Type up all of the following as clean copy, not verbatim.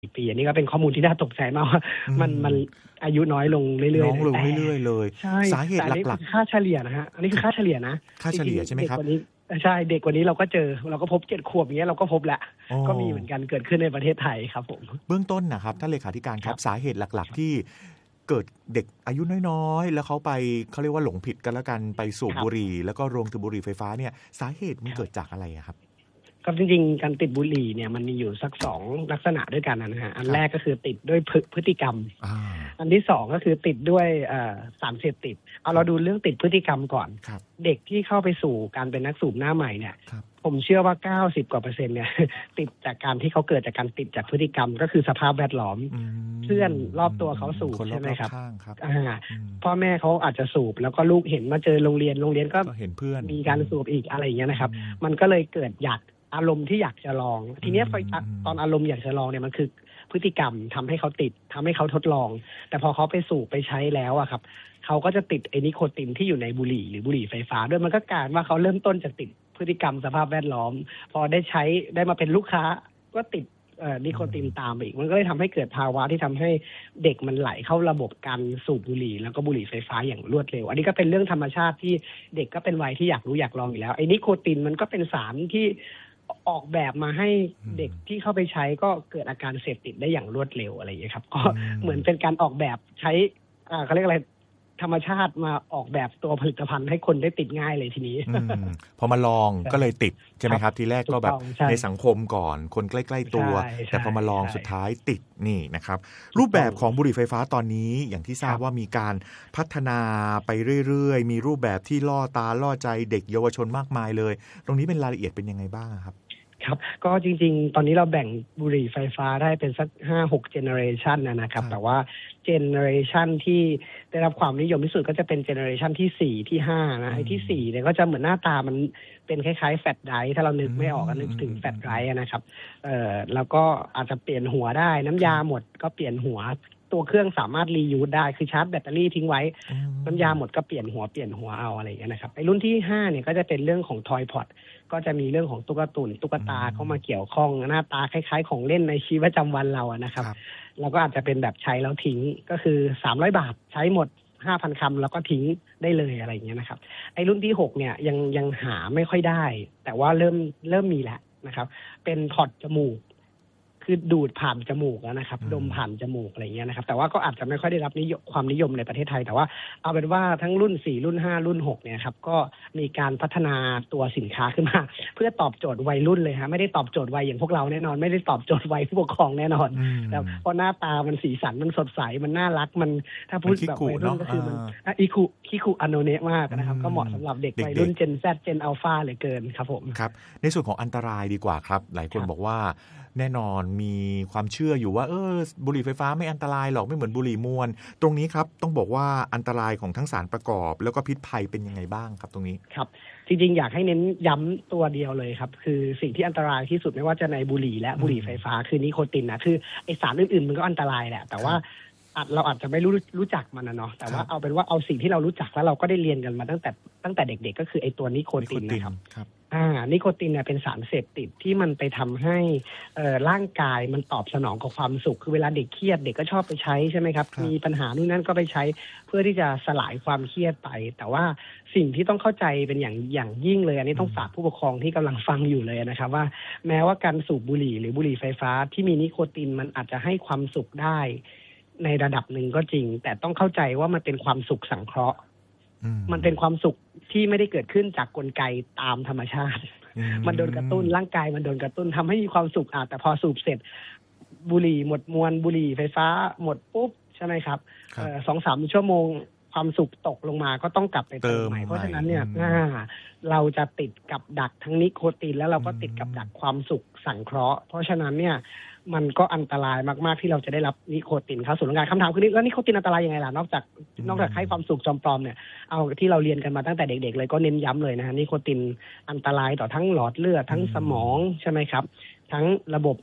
ปีอันนี้ก็เป็นข้อมูลที่น่าตกใจมากว่าอืมันมอายุน้อยลงเรื่น้อยๆเลยแต่องลงเรื่อยๆเลยใช่สาเหแต่อันนี้ตุหลักคือค่าเฉลี่ยนะฮะอันนี้คือค่าเฉลี่ยนะๆค่าจริงเฉลี่ยใช่ไหมครับๆเด็กกว่านี้ใช่เด็กกว่านี้เราก็เจอเราก็พบ7 ขวบอย่างเงี้ยเราก็พบแล้วอ๋อก็มีเหมือนกันเกิดขึ้นในประเทศไทยครับผมเบื้องต้นนะครับท่านเลขาธิการครับครับสาเหตุหลักๆที่เกิดเด็กอายุน้อยๆแล้วเขาไปเขาเรียกว่าหลงผิดกันแล้วกันไปสูบครับบุหรี่แล้วก็โรงสูบบุหรี่ไฟฟ้าเนี่ยสาเหตุมันครับเกิดจากอะไรอะครับครับจริงๆการติดบุหรี่เนี่ยมันมีอยู่สัก2ลักษณะด้วยกันนะฮะอันครับแรกก็คือติดด้วยพฤติกรรมอาอันที่2ก็คือติดด้วยสารเสพติดเอาครับเราดูเรื่องติดพฤติกรรมก่อนครับเด็กที่เข้าไปสู่การเป็นนักสูบหน้าใหม่เนี่ยครับผมเชื่อว่า90 กว่าเปอร์เซ็นต์เนี่ยติดจากการที่เขาเกิดจากการติดจากพฤติกรรมก็คือสภาพแวดล้อมอืเพื่อนรอบตัวมเขาสูบคนรใช่ไหมอบครับๆข้างครับอืมพ่อแม่เขาอาจจะสูบแล้วก็ลูกเห็นมาเจอโรงเรียนก็ก็เห็นเพื่อนมีการสูบอีกอะไรอย่างเงี้ยอืนะครับมมันก็เลยเกิดอารมณ์ที่อยากจะลอง ทีเนี้ยตอนอืมอารมณ์อยากจะลองเนี่ยมันคือพฤติกรรมทำให้เขาติดทำให้เขาทดลอง แต่พอเขาไปสูบไปใช้แล้วอะครับเขาก็จะติดไอ้นิโคตินที่อยู่ในบุหรี่หรือบุหรี่ไฟฟ้าด้วยมันก็กลายว่าเขาเริ่มต้นจากติดพฤติกรรมสภาพแวดล้อมพอได้ใช้ได้มาเป็นลูกค้าก็ติดนิโคตินตามไปอีกมันก็เลยทำให้เกิดภาวะที่ทำให้เด็กมันไหลเข้าระบบการสูบบุหรี่แล้วก็บุหรี่ไฟฟ้าอย่างรวดเร็วอันนี้ก็เป็นเรื่องธรรมชาติที่เด็กก็เป็นวัยที่อยากรู้อยากลองอยู่แล้วไอ้นิโคตินมันก็เป็นสารที่ออกแบบมาให้เด็กที่เข้าไปใช้ก็เกิดอาการเสพติดได้อย่างรวดเร็วอะไรอย่างเงี้ยครับก็เหมือนเป็นการออกแบบใช้เขาเรียกอะไรธรรมชาติมาออกแบบตัวผลิตภัณฑ์ให้คนได้ติดง่ายเลยทีนี้อืมพอมาลองก็เลยติดใช่ไหมครับทีแรกถูก็แบบกต้องใช่ในสังคมก่อนคนใกล้ๆตัวใช่แต่ใช่พอมาลองใช่สุดท้ายติดนี่นะครับรูถูกต้องปแบบของบุหรี่ไฟฟ้าตอนนี้อย่างที่ทราบครับว่ามีการพัฒนาไปเรื่อยๆมีรูปแบบที่ล่อตาล่อใจเด็กเยาวชนมากมายเลยตรงนี้เป็นรายละเอียดเป็นยังไงบ้างอะครับครับก็จริงๆตอนนี้เราแบ่งบุหรี่ไฟฟ้าได้เป็นสัก5-6เจเนอเรชันนะครับครับแต่ว่าเจเนอเรชันที่ได้รับความนิยมที่สุดก็จะเป็นเจเนอเรชันที่4ที่5นะไอ้ที่4เนี่ยก็จะเหมือนหน้าตามันเป็นคล้ายๆแฟลชไดรฟ์ถ้าเรานึกไม่ออกก็นึกถึงแฟลชไดรฟ์นะครับแล้วก็อาจจะเปลี่ยนหัวได้น้ำยาหมดก็เปลี่ยนหัวตัวเครื่องสามารถรียูสได้คือชาร์จแบตเตอรี่ทิ้งไว้อืน้ำยาหมมดก็เปลี่ยนหัวเอาอะไรอย่างเงี้ยนะครับไอ้รุ่นที่5เนี่ยก็จะเป็นเรื่องของทอยพอดก็จะมีเรื่องของตุ๊กตาเข้ามาเกี่ยวข้องหน้าตาคล้ายๆของเล่นในชีวิตประจำวันเราอะนะครับครับเราก็อาจจะเป็นแบบใช้แล้วทิ้งก็คือ300 บาทใช้หมด 5,000 คำแล้วก็ทิ้งได้เลยอะไรอย่างเงี้ยนะครับไอ้รุ่นที่6เนี่ยยังหาไม่ค่อยได้แต่ว่าเริ่มมีแล้วนะครับเป็นพอร์ตจมูกคือดูดผ่านจมูกแล้วนะครับดมผ่านจมูกอะไรอย่างเงี้ยนะครับแต่ว่าก็อาจจะไม่ค่อยได้รับความนิยมในประเทศไทยแต่ว่าเอาเป็นว่าทั้งรุ่น4รุ่น5รุ่น6เนี่ยครับก็มีการพัฒนาตัวสินค้าขึ้นมาเพื่อตอบโจทย์วัยรุ่นเลยฮะไม่ได้ตอบโจทย์วัยอย่างพวกเราแน่นอนไม่ได้ตอบโจทย์วัยผู้ปกครองแน่นอนอืมแต่เพราะหน้าตามันสีสันมันสดใสมันน่ารักมันถ้าพูมันดแบบคิกุวัยรุ่นเนาะก็คือมันคิคุอโนเนะมากนะครับก็เหมาะสำหรับเด็กวัยเด็กรุ่น Gen Z Gen Alpha เหลือเกินครับผมๆครับในส่วนของอันตรายดีกว่าครับหลายคครับนบอกว่าแน่นอนมีความเชื่ออยู่ว่าบุหรี่ไฟฟ้าไม่อันตรายหรอกไม่เหมือนบุหรี่มวลตรงนี้ครับต้องบอกว่าอันตรายของทั้งสารประกอบแล้วก็พิษภัยเป็นยังไงบ้างครับตรงนี้ครับจริงๆอยากให้เน้นย้ำตัวเดียวเลยครับคือสิ่งที่อันตรายที่สุดไม่ว่าจะในบุหรี่และบุหรี่ไฟฟ้าคือนิโคตินนะคือไอสารอื่นๆมันก็อันตรายแหละแต่ว่าเราอาจจะไม่รู้จักมันนะเนาะแต่ว่าเอาเป็นว่าเอาสิ่งที่เรารู้จักแล้วเราก็ได้เรียนกันมาตั้งแต่เด็กๆก็คือไอตัวนิโคตินนะครับครับนิโคตินเนี่ยเป็นสารเสพติดที่มันไปทำให้ร่างกายมันตอบสนองกับความสุขคือเวลาเด็กเครียดเด็กก็ชอบไปใช้ใช่ไหมครับมีปัญหานู่นนั่นก็ไปใช้เพื่อที่จะสลายความเครียดไปแต่ว่าสิ่งที่ต้องเข้าใจเป็นอย่างยิ่งเลยอันนี้ต้องฝากผู้ปกครองที่กำลังฟังอยู่เลยนะครับว่าแม้ว่าการสูบบุหรี่หรือบุหรี่ไฟฟ้าที่มีนิโคตินมันอาจจะให้ความสุขได้ในระดับหนึ่งก็จริงแต่ต้องเข้าใจว่ามันเป็นความสุขสังเคราะห์มันเป็นความสุขที่ไม่ได้เกิดขึ้นจากกลไกตามธรรมชาติมันโดนกระตุ้นร่างกายมันโดนกระตุ้นทำให้มีความสุขแต่พอสูบเสร็จบุหรี่หมดมวลบุหรี่ไฟฟ้าหมดปุ๊บใช่ไหมครับ2-3 ชั่วโมงความสุขตกลงมาก็ต้องกลับไปเติมใหม่เพราะฉะนั้นเนี่ยเราจะติดกับดักทั้งนิโคตินแล้วเราก็ติดกับดักความสุขสังเคราะห์เพราะฉะนั้นเนี่ยมันก็อันตรายมากๆที่เราจะได้รับนิโคตินเข้าสู่ร่างกายคำถามคือแล้วนิโคตินอันตรายยังไงล่ะนอกจากให้ความสุขจอมปลอมเนี่ยเอาที่เราเรียนกันมาตั้งแต่เด็กๆเลยก็เน้นย้ำเลยนะฮะนิโคตินอันตรายต่อทั้งหลอดเลือดทั้งสมองใช่ไหมครับทั้งระบบ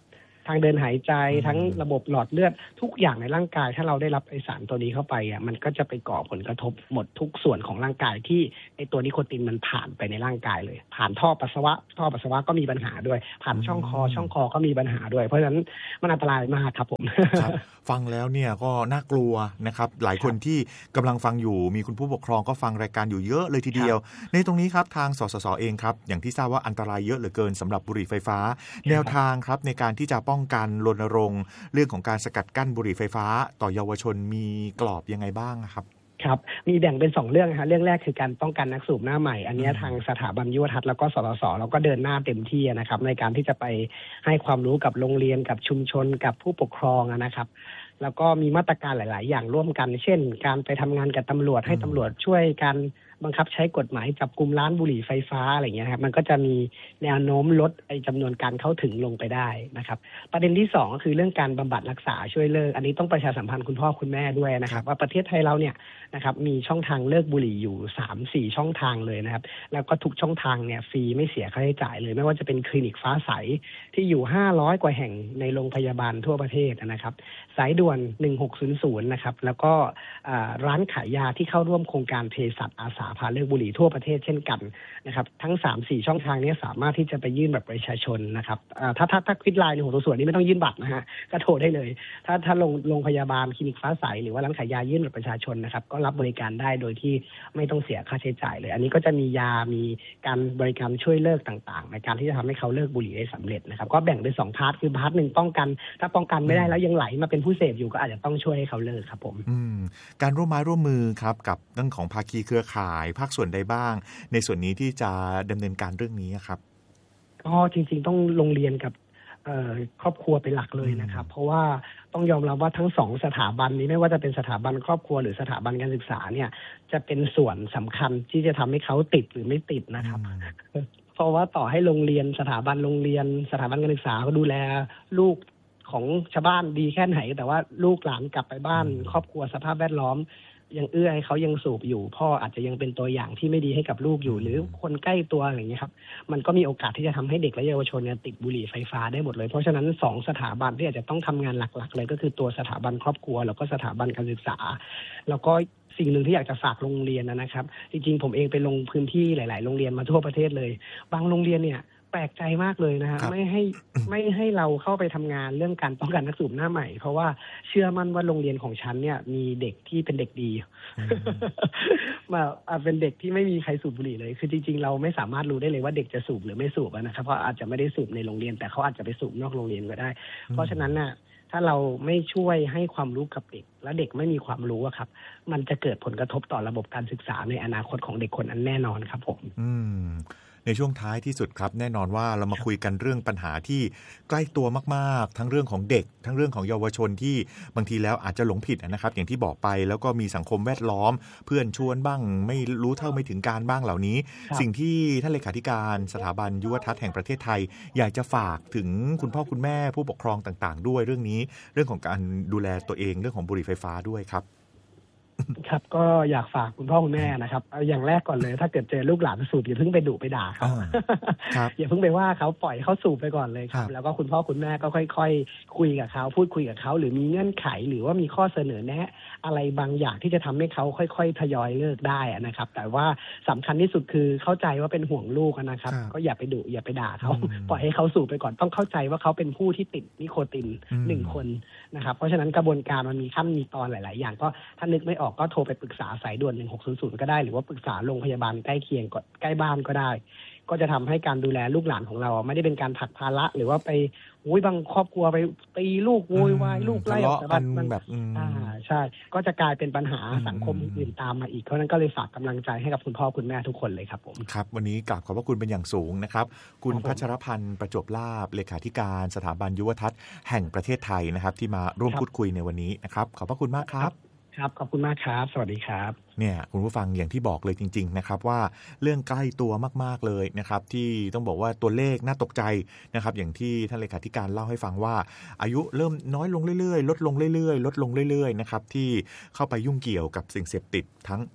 ทางเดินหายใจทั้งระบบหลอดเลือดทุกอย่างในร่างกายถ้าเราได้รับไอสารตัวนี้เข้าไปอ่ะมันก็จะไปก่อผลกระทบหมดทุกส่วนของร่างกายที่ไอตัวนิโคตินมันผ่านไปในร่างกายเลยผ่านท่อปัสสาวะก็มีปัญหาด้วยผ่านช่องคอก็มีปัญหาด้วยเพราะฉะนั้นมันอันตรายมากครับผมครับฟังแล้วเนี่ยก็น่ากลัวนะครับหลายคนที่กำลังฟังอยู่มีคุณผู้ปกครองก็ฟังรายการอยู่เยอะเลยทีเดียวในตรงนี้ครับทางสสสเองครับอย่างที่ทราบว่าอันตรายเยอะเหลือเกินสำหรับบุหรี่ไฟฟ้าแนวทางครับในการที่จะป้องกันรณรงค์เรื่องของการสกัดกั้นบุหรี่ไฟฟ้าต่อเยาวชนมีกรอบยังไงบ้างครับครับมีแบ่งเป็น2เรื่องครับเรื่องแรกคือการป้องกันนักสูบหน้าใหม่อันนี้ทางสถาบันยุวทัศน์แล้วก็สสสเราก็เดินหน้าเต็มที่นะครับในการที่จะไปให้ความรู้กับโรงเรียนกับชุมชนกับผู้ปกครองนะครับแล้วก็มีมาตรการหลายๆอย่างร่วมกันเช่นการไปทำงานกับตำรวจให้ตำรวจช่วยการบังคับใช้กฎหมายจับกุมร้านบุหรี่ไฟฟ้าอะไรอย่างเงี้ยครับมันก็จะมีแนวโน้มลดจำนวนการเข้าถึงลงไปได้นะครับประเด็นที่2ก็คือเรื่องการบำบัดรักษาช่วยเลิกอันนี้ต้องประชาสัมพันธ์คุณพ่อคุณแม่ด้วยนะครับว่าประเทศไทยเราเนี่ยนะครับมีช่องทางเลิกบุหรี่อยู่ 3-4 ช่องทางเลยนะครับแล้วก็ทุกช่องทางเนี่ยฟรีไม่เสียค่าใช้จ่ายเลยไม่ว่าจะเป็นคลินิกฟ้าใสที่อยู่500กว่าแห่งในโรงพยาบาลทั่วประเทศนะครับสายด่วน1600นะครับแล้วก็ร้านขายยาที่เข้าร่วมโครงการเภสัชอาสาพาเลิกบุหรี่ทั่วประเทศเช่นกันนะครับทั้ง 3-4 ช่องทางนี้สามารถที่จะไปยื่นบัตรประชาชนนะครับถ้าควิดไลน์ในหัวตัวส่วนนี้ไม่ต้องยื่นบัตรนะฮะก็โทรได้เลยถ้าโรงพยาบาลคลินิกฟ้าใสหรือว่าร้านขายยายื่นบัตรประชาชนนะครับก็รับบริการได้โดยที่ไม่ต้องเสียค่าใช้จ่ายเลยอันนี้ก็จะมียามีการบริการช่วยเลิกต่างๆในการที่จะทำให้เขาเลิกบุหรี่ได้สำเร็จนะครับก็แบ่งเป็น2พาร์ทคือพาร์ทนึงป้องกันถ้าป้องกันไม่ได้แล้วยังไหลมาเป็นผู้เสพอยู่ก็อาจจะต้องช่วยให้เขาเลิกครับผมการร่วมไม้ร่วมมือครับกับเรื่องของภาคีเครือข่ายภาคส่วนใดบ้างในส่วนนี้ที่จะดำเนินการเรื่องนี้ครับก็จริงๆต้องโรงเรียนกับครอบครัวเป็นหลักเลยนะครับเพราะว่าต้องยอมรับว่าทั้ง2สถาบันนี้ไม่ว่าจะเป็นสถาบันครอบครัวหรือสถาบันการศึกษาเนี่ยจะเป็นส่วนสำคัญที่จะทำให้เขาติดหรือไม่ติดนะครับเพราะว่าต่อให้โรงเรียนสถาบันการศึกษาก็ดูแลลูกของชาวบ้านดีแค่ไหนแต่ว่าลูกหลานกลับไปบ้านครอบครัวสภาพแวดล้อมยังเอื้อให้เขายังสูบอยู่พ่ออาจจะยังเป็นตัวอย่างที่ไม่ดีให้กับลูกอยู่หรือคนใกล้ตัวอะไรอย่างเงี้ยครับมันก็มีโอกาสที่จะทำให้เด็กและเยาวชนเนี่ยติดบุหรี่ไฟฟ้าได้หมดเลยเพราะฉะนั้น2สถาบันที่อาจจะต้องทำงานหลักๆเลยก็คือตัวสถาบันครอบครัวแล้วก็สถาบันการศึกษาแล้วก็สิ่งหนึ่งที่อยากจะฝากโรงเรียนนะครับจริงๆผมเองไปลงพื้นที่หลายๆโรงเรียนมาทั่วประเทศเลยบางโรงเรียนเนี่ยแปลกใจมากเลยนะฮะไม่ให้เราเข้าไปทำงานเรื่องการป้องกันนักสูบหน้าใหม่เพราะว่าเชื่อมั่นว่าโรงเรียนของฉันเนี่ยมีเด็กที่เป็นเด็กดีมาเป็นเด็กที่ไม่มีใครสูบบุหรี่เลยคือจริงๆเราไม่สามารถรู้ได้เลยว่าเด็กจะสูบหรือไม่สูบนะครับเพราะอาจจะไม่ได้สูบในโรงเรียนแต่เขาอาจจะไปสูบนอกโรงเรียนก็ได้เพราะฉะนั้นน่ะถ้าเราไม่ช่วยให้ความรู้กับเด็กและเด็กไม่มีความรู้ครับมันจะเกิดผลกระทบต่อระบบการศึกษาในอนาคตของเด็กคนนั้นแน่นอนครับผมในช่วงท้ายที่สุดครับแน่นอนว่าเรามาคุยกันเรื่องปัญหาที่ใกล้ตัวมากๆทั้งเรื่องของเด็กทั้งเรื่องของเยาวชนที่บางทีแล้วอาจจะหลงผิดนะครับอย่างที่บอกไปแล้วก็มีสังคมแวดล้อมเพื่อนชวนบ้างไม่รู้เท่าไม่ถึงการบ้างเหล่านี้สิ่งที่ท่านเลขาธิการสถาบันยุวทัศน์แห่งประเทศไทยอยากจะฝากถึงคุณพ่อคุณแม่ผู้ปกครองต่างๆด้วยเรื่องนี้เรื่องของการดูแลตัวเองเรื่องของบุหรี่ไฟฟ้าด้วยครับครับก็อยากฝากคุณพ่อคุณแม่นะครับอย่างแรกก่อนเลยถ้าเกิดเจอลูกหลานสูบอย่าเพิ่งไปดุไปด่าเขาอย่าเพิ่งไปว่าเขาปล่อยเขาสูบไปก่อนเลยครับแล้วก็คุณพ่อคุณแม่ก็ค่อยๆคุยกับเขาพูดคุยกับเขาหรือมีเงื่อนไขหรือว่ามีข้อเสนอแนะอะไรบางอย่างที่จะทำให้เขาค่อยๆทยอยเลิกได้นะครับแต่ว่าสำคัญที่สุดคือเข้าใจว่าเป็นห่วงลูกนะครับก็อย่าไปดุอย่าไปด่าเขาปล่อยให้เขาสูบไปก่อนต้องเข้าใจว่าเขาเป็นผู้ที่ติดนิโคติน1คนนะครับเพราะฉะนั้นกระบวนการมันมีขั้นมีตอนหลายๆอย่างก็ถ้านึกไม่ออกก็โทรไปปรึกษาสายด่วน1600ก็ได้หรือว่าปรึกษาโรงพยาบาลใกล้เคียงใกล้บ้านก็ได้ก็จะทำให้การดูแลลูกหลานของเราไม่ได้เป็นการผลักภาระหรือว่าไปบางครอบครัวไปตีลูกโวยวายลูกไล่ออกจากบ้านมันแบบใช่ก็จะกลายเป็นปัญหาสังคมอื่นตามมาอีกเพราะนั้นก็เลยฝากกำลังใจให้กับคุณพ่อคุณแม่ทุกคนเลยครับผมครับวันนี้กราบขอบพระคุณเป็นอย่างสูงนะครับคุณพัชรพันธ์ประจวบลาภเลขาธิการสถาบันยุวทัศน์แห่งประเทศไทยนะครับที่มาร่วมพูดคุยในวันนี้นะครับขอบพระคุณมากครับครับขอบคุณมากครับสวัสดีครับเนี่ยคุณผู้ฟังอย่างที่บอกเลยจริงๆนะครับว่าเรื่องใกล้ตัวมากๆเลยนะครับที่ต้องบอกว่าตัวเลขน่าตกใจนะครับอย่างที่ท่านเลขาธิการเล่าให้ฟังว่าอายุเริ่มน้อยลงเรื่อยๆลดลงเรื่อยๆลดลงเรื่อยๆนะครับที่เข้าไปยุ่งเกี่ยวกับสิ่งเสพติดทั้ง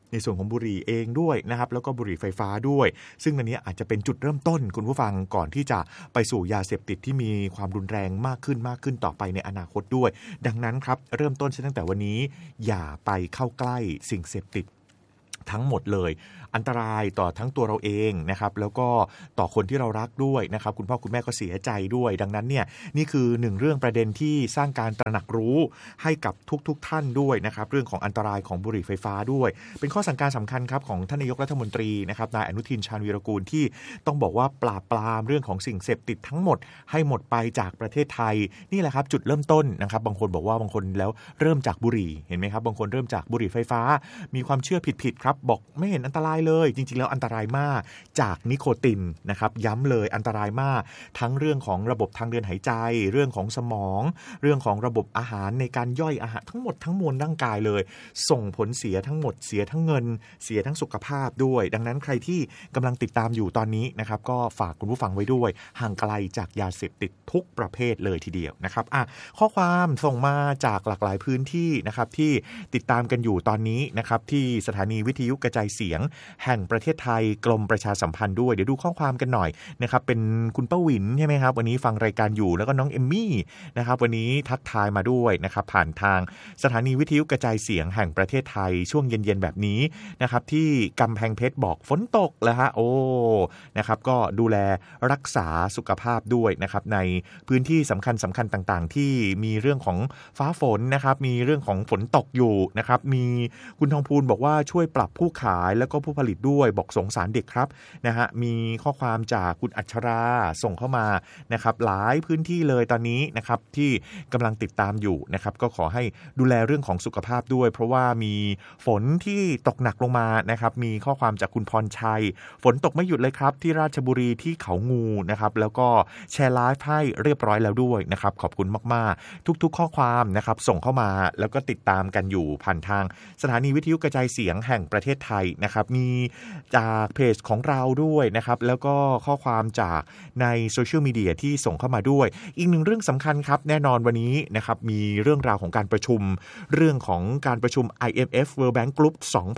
ในส่วนของบุหรี่เองด้วยนะครับแล้วก็บุหรี่ไฟฟ้าด้วยซึ่งอันนี้อาจจะเป็นจุดเริ่มต้นคุณผู้ฟังก่อนที่จะไปสู่ยาเสพติดที่มีความรุนแรงมากขึ้นต่อไปในอนาคตด้วยดังนั้นครับเริ่มต้นตั้งแต่วันนี้อย่าไปเข้าใกล้สิ่งเสพติดทั้งหมดเลยอันตรายต่อทั้งตัวเราเองนะครับแล้วก็ต่อคนที่เรารักด้วยนะครับคุณพ่อคุณแม่ก็เสียใจด้วยดังนั้นเนี่ยนี่คือหนึ่งเรื่องประเด็นที่สร้างการตระหนักรู้ให้กับทุกท่านด้วยนะครับเรื่องของอันตรายของบุหรี่ไฟฟ้าด้วยเป็นข้อสั่งการสำคัญครับของท่านนายกรัฐมนตรีนะครับนายอนุทินชาญวีรกูลที่ต้องบอกว่าปราบปรามเรื่องของสิ่งเสพติดทั้งหมดให้หมดไปจากประเทศไทยนี่แหละครับจุดเริ่มต้นนะครับบางคนบอกว่าบางคนแล้วเริ่มจากบุหรี่เห็นไหมครับบางคนเริ่มจากบุหรี่ไฟฟ้ามีความเชื่อผิดครับบอกไม่เห็นอันตรายเลยจริงๆแล้วอันตรายมากจากนิโคตินนะครับย้ำเลยอันตรายมากทั้งเรื่องของระบบทางเดินหายใจเรื่องของสมองเรื่องของระบบอาหารในการย่อยอาหารทั้งหมดทั้งมวลร่างกายเลยส่งผลเสียทั้งหมดเสียทั้งเงินเสียทั้งสุขภาพด้วยดังนั้นใครที่กำลังติดตามอยู่ตอนนี้นะครับก็ฝากคุณผู้ฟังไว้ด้วยห่างไกลจากยาเสพติดทุกประเภทเลยทีเดียวนะครับข้อความส่งมาจากหลากหลายพื้นที่นะครับที่ติดตามกันอยู่ตอนนี้นะครับที่สถานีวิทยุกระจายเสียงแห่งประเทศไทยกรมประชาสัมพันธ์ด้วยเดี๋ยวดูข้อความกันหน่อยนะครับเป็นคุณป้าหวินใช่ไหมครับวันนี้ฟังรายการอยู่แล้วก็น้องเอมมี่นะครับวันนี้ทักทายมาด้วยนะครับผ่านทางสถานีวิทยุกระจายเสียงแห่งประเทศไทยช่วงเย็นๆแบบนี้นะครับที่กำแพงเพชรบอกฝนตกแล้วฮะโอ้นะครับก็ดูแลรักษาสุขภาพด้วยนะครับในพื้นที่สำคัญต่างๆที่มีเรื่องของฟ้าฝนนะครับมีเรื่องของฝนตกอยู่นะครับมีคุณทองพูนบอกว่าช่วยปรับผู้ขายแล้วก็ผู้ผลิตด้วยบอกสงสารเด็กครับนะฮะมีข้อความจากคุณอัชราส่งเข้ามานะครับหลายพื้นที่เลยตอนนี้นะครับที่กำลังติดตามอยู่นะครับก็ขอให้ดูแลเรื่องของสุขภาพด้วยเพราะว่ามีฝนที่ตกหนักลงมานะครับมีข้อความจากคุณพรชัยฝนตกไม่หยุดเลยครับที่ราชบุรีที่เขางูนะครับแล้วก็แชร์ไลฟ์ให้เรียบร้อยแล้วด้วยนะครับขอบคุณมากๆทุกๆข้อความนะครับส่งเข้ามาแล้วก็ติดตามกันอยู่ผ่านทางสถานีวิทยุกระจายเสียงแห่งประเทศไทยนะครับมีจากเพจของเราด้วยนะครับแล้วก็ข้อความจากในโซเชียลมีเดียที่ส่งเข้ามาด้วยอีกหนึ่งเรื่องสำคัญครับแน่นอนวันนี้นะครับมีเรื่องราวของการประชุมเรื่องของการประชุม IMF World Bank Group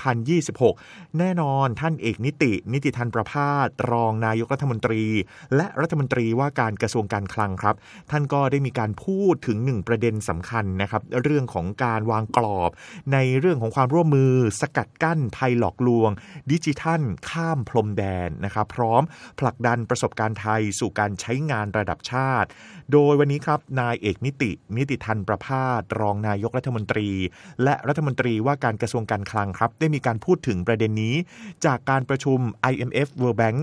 2026 แน่นอนท่านเอกนิติธันประภาสรองนายกรัฐมนตรีและรัฐมนตรีว่าการกระทรวงการคลังครับท่านก็ได้มีการพูดถึง1ประเด็นสำคัญนะครับเรื่องของการวางกรอบในเรื่องของความร่วมมือสกัดกั้นภัยหลอกลวงดิจิทัลข้ามพรมแดนนะครับพร้อมผลักดันประสบการณ์ไทยสู่การใช้งานระดับชาติโดยวันนี้ครับนายเอกนิติธันประภาสรองนายกรัฐมนตรีและรัฐมนตรีว่าการกระทรวงการคลังครับได้มีการพูดถึงประเด็นนี้จากการประชุม IMF World Bank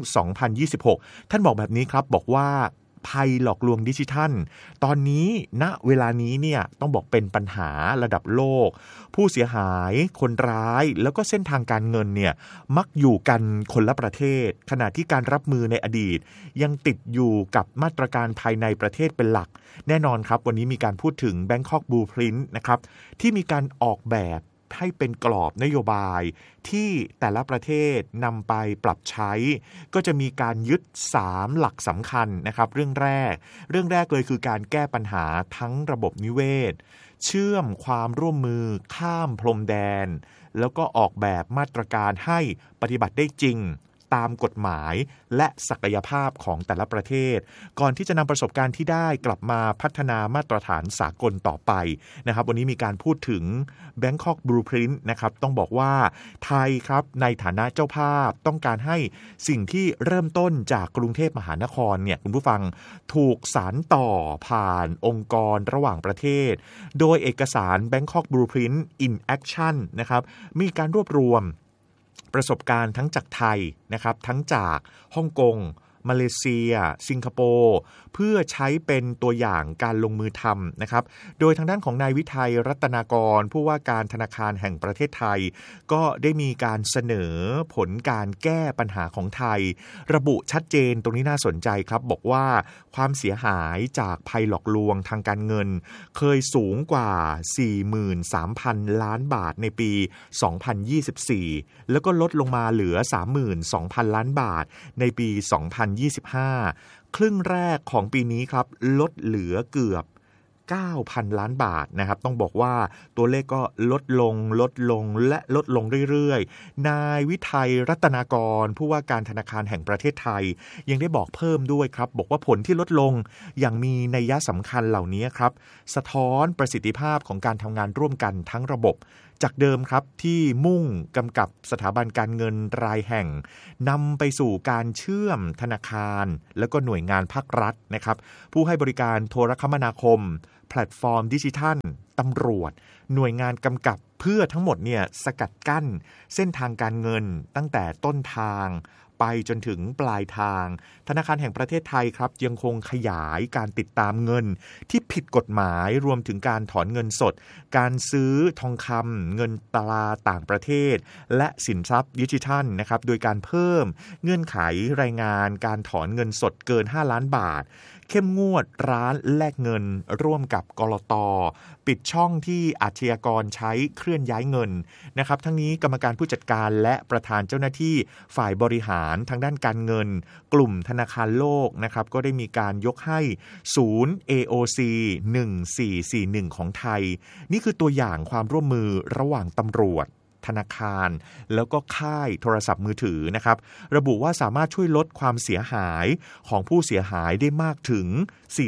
2026 ท่านบอกแบบนี้ครับบอกว่าภัยหลอกลวงดิจิทัลตอนนี้ณเวลานี้เนี่ยต้องบอกเป็นปัญหาระดับโลกผู้เสียหายคนร้ายแล้วก็เส้นทางการเงินเนี่ยมักอยู่กันคนละประเทศขณะที่การรับมือในอดีตยังติดอยู่กับมาตรการภายในประเทศเป็นหลักแน่นอนครับวันนี้มีการพูดถึง Bangkok Blueprint นะครับที่มีการออกแบบให้เป็นกรอบนโยบายที่แต่ละประเทศนำไปปรับใช้ก็จะมีการยึด3หลักสำคัญนะครับเรื่องแรกเลยคือการแก้ปัญหาทั้งระบบนิเวศเชื่อมความร่วมมือข้ามพรมแดนแล้วก็ออกแบบมาตรการให้ปฏิบัติได้จริงตามกฎหมายและศักยภาพของแต่ละประเทศก่อนที่จะนำประสบการณ์ที่ได้กลับมาพัฒนามาตรฐานสากลต่อไปนะครับวันนี้มีการพูดถึง Bangkok Blueprint นะครับต้องบอกว่าไทยครับในฐานะเจ้าภาพต้องการให้สิ่งที่เริ่มต้นจากกรุงเทพมหานครเนี่ยคุณผู้ฟังถูกสานต่อผ่านองค์กรระหว่างประเทศโดยเอกสาร Bangkok Blueprint in Action นะครับมีการรวบรวมประสบการณ์ทั้งจากไทยนะครับทั้งจากฮ่องกงมาเลเซียสิงคโปร์เพื่อใช้เป็นตัวอย่างการลงมือทำนะครับโดยทางด้านของนายวิทัยรัตนากรผู้ว่าการธนาคารแห่งประเทศไทยก็ได้มีการเสนอผลการแก้ปัญหาของไทยระบุชัดเจนตรงนี้น่าสนใจครับบอกว่าความเสียหายจากภัยหลอกลวงทางการเงินเคยสูงกว่า 43,000 ล้านบาทในปี 2024 แล้วก็ลดลงมาเหลือ 32,000 ล้านบาทในปี 2025 ครึ่งแรกของปีนี้ครับลดเหลือเกือบ 9,000 ล้านบาทนะครับต้องบอกว่าตัวเลขก็ลดลงและลดลงเรื่อยๆนายวิทัยรัตนากรผู้ว่าการธนาคารแห่งประเทศไทยยังได้บอกเพิ่มด้วยครับบอกว่าผลที่ลดลงอย่างมีนัยสำคัญเหล่านี้ครับสะท้อนประสิทธิภาพของการทำงานร่วมกันทั้งระบบจากเดิมครับที่มุ่งกำกับสถาบันการเงินรายแห่งนำไปสู่การเชื่อมธนาคารแล้วก็หน่วยงานภาครัฐนะครับผู้ให้บริการโทรคมนาคมแพลตฟอร์มดิจิทัลตำรวจหน่วยงานกำกับเพื่อทั้งหมดเนี่ยสกัดกั้นเส้นทางการเงินตั้งแต่ต้นทางไปจนถึงปลายทางธนาคารแห่งประเทศไทยครับยังคงขยายการติดตามเงินที่ผิดกฎหมายรวมถึงการถอนเงินสดการซื้อทองคำเงินตราต่างประเทศและสินทรัพย์ดิจิทัลนะครับโดยการเพิ่มเงื่อนไขรายงานการถอนเงินสดเกิน5 ล้านบาทเข้มงวดร้านแลกเงินร่วมกับกลต.ปิดช่องที่อาชญากรใช้เคลื่อนย้ายเงินนะครับทั้งนี้กรรมการผู้จัดการและประธานเจ้าหน้าที่ฝ่ายบริหารทางด้านการเงินกลุ่มธนาคารโลกนะครับก็ได้มีการยกให้ศูนย์ AOC 1441ของไทยนี่คือตัวอย่างความร่วมมือระหว่างตำรวจธนาคารแล้วก็ค่ายโทรศัพท์มือถือนะครับระบุว่าสามารถช่วยลดความเสียหายของผู้เสียหายได้มากถึง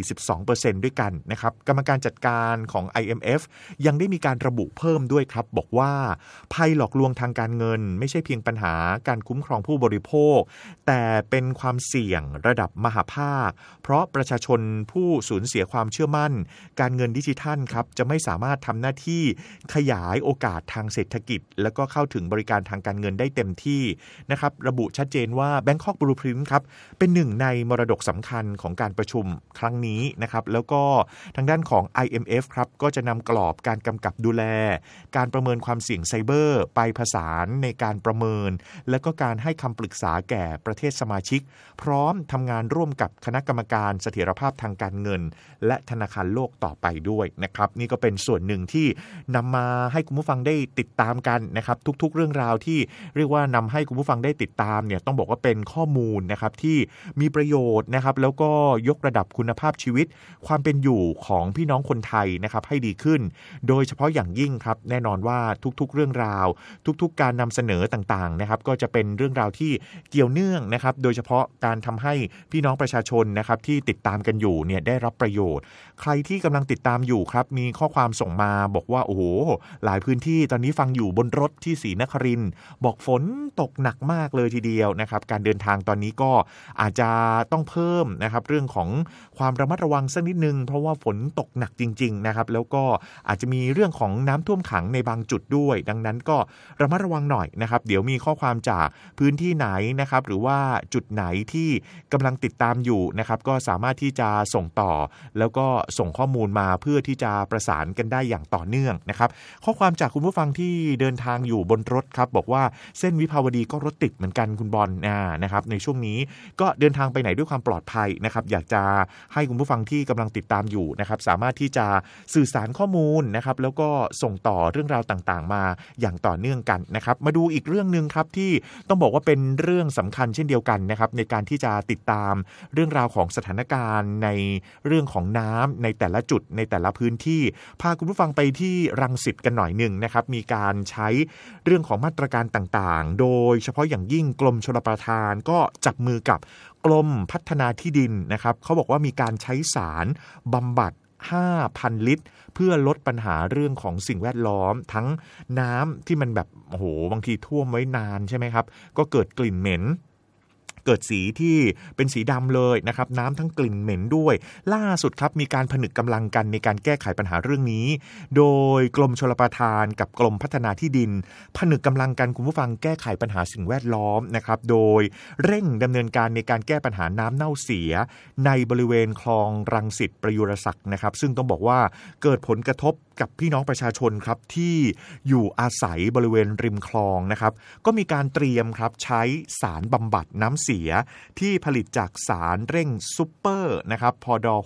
42% ด้วยกันนะครับกรรมการจัดการของ IMF ยังได้มีการระบุเพิ่มด้วยครับบอกว่าภัยหลอกลวงทางการเงินไม่ใช่เพียงปัญหาการคุ้มครองผู้บริโภคแต่เป็นความเสี่ยงระดับมหาภาคเพราะประชาชนผู้สูญเสียความเชื่อมั่นการเงินดิจิทัลครับจะไม่สามารถทำหน้าที่ขยายโอกาสทางเศรษฐกิจแล้วก็เข้าถึงบริการทางการเงินได้เต็มที่นะครับระบุชัดเจนว่า Bangkok Blueprint ครับเป็นหนึ่งในมรดกสำคัญของการประชุมครั้งนี้นะครับแล้วก็ทางด้านของ IMF ครับก็จะนำกรอบการกำกับดูแลการประเมินความเสี่ยงไซเบอร์ไปผสานในการประเมินและก็การให้คำปรึกษาแก่ประเทศสมาชิกพร้อมทำงานร่วมกับคณะกรรมการเสถียรภาพทางการเงินและธนาคารโลกต่อไปด้วยนะครับนี่ก็เป็นส่วนหนึ่งที่นำมาให้คุณผู้ฟังได้ติดตามกันนะครับทุกๆเรื่องราวที่เรียกว่านำให้คุณผู้ฟังได้ติดตามเนี่ยต้องบอกว่าเป็นข้อมูลนะครับที่มีประโยชน์นะครับแล้วก็ยกระดับคุณภาพชีวิตความเป็นอยู่ของพี่น้องคนไทยนะครับให้ดีขึ้นโดยเฉพาะอย่างยิ่งครับแน่นอนว่าทุกๆเรื่องราวทุกๆการนำเสนอต่างๆนะครับก็จะเป็นเรื่องราวที่เกี่ยวเนื่องนะครับโดยเฉพาะการทำให้พี่น้องประชาชนนะครับที่ติดตามกันอยู่เนี่ยได้รับประโยชน์ใครที่กำลังติดตามอยู่ครับมีข้อความส่งมาบอกว่าโอ้โหหลายพื้นที่ตอนนี้ฟังอยู่บนรถที่ศรีนครินทร์บอกฝนตกหนักมากเลยทีเดียวนะครับการเดินทางตอนนี้ก็อาจจะต้องเพิ่มนะครับเรื่องของความระมัดระวังสักนิดนึงเพราะว่าฝนตกหนักจริงๆนะครับแล้วก็อาจจะมีเรื่องของน้ำท่วมขังในบางจุดด้วยดังนั้นก็ระมัดระวังหน่อยนะครับเดี๋ยวมีข้อความจากพื้นที่ไหนนะครับหรือว่าจุดไหนที่กำลังติดตามอยู่นะครับก็สามารถที่จะส่งต่อแล้วก็ส่งข้อมูลมาเพื่อที่จะประสานกันได้อย่างต่อเนื่องนะครับข้อความจากคุณผู้ฟังที่เดินทางอยู่บนรถครับบอกว่าเส้นวิภาวดีก็รถติดเหมือนกันคุณบอลนะครับในช่วงนี้ก็เดินทางไปไหนด้วยความปลอดภัยนะครับอยากจะให้คุณผู้ฟังที่กำลังติดตามอยู่นะครับสามารถที่จะสื่อสารข้อมูลนะครับแล้วก็ส่งต่อเรื่องราวต่างๆมาอย่างต่อเนื่องกันนะครับมาดูอีกเรื่องนึงครับที่ต้องบอกว่าเป็นเรื่องสำคัญเช่นเดียวกันนะครับในการที่จะติดตามเรื่องราวของสถานการณ์ในเรื่องของน้ำในแต่ละจุดในแต่ละพื้นที่พาคุณผู้ฟังไปที่รังสิตกันหน่อยนึงนะครับมีการใช้เรื่องของมาตรการต่างๆโดยเฉพาะอย่างยิ่งกรมชลประทานก็จับมือกับกรมพัฒนาที่ดินนะครับเขาบอกว่ามีการใช้สารบำบัด 5,000 ลิตรเพื่อลดปัญหาเรื่องของสิ่งแวดล้อมทั้งน้ำที่มันแบบโอ้โหบางทีท่วมไว้นานใช่ไหมครับก็เกิดกลิ่นเหม็นเกิดสีที่เป็นสีดำเลยนะครับน้ำทั้งกลิ่นเหม็นด้วยล่าสุดครับมีการผนึกกำลังกันในการแก้ไขปัญหาเรื่องนี้โดยกรมชลประทานกับกรมพัฒนาที่ดินผนึกกำลังกันคุณผู้ฟังแก้ไขปัญหาสิ่งแวดล้อมนะครับโดยเร่งดำเนินการในการแก้ปัญหาน้ำเน่าเสียในบริเวณคลองรังสิตประยุรศักดิ์นะครับซึ่งต้องบอกว่าเกิดผลกระทบกับพี่น้องประชาชนครับที่อยู่อาศัยบริเวณริมคลองนะครับก็มีการเตรียมครับใช้สารบำบัดน้ำเสียที่ผลิตจากสารเร่งซุปเปอร์นะครับพด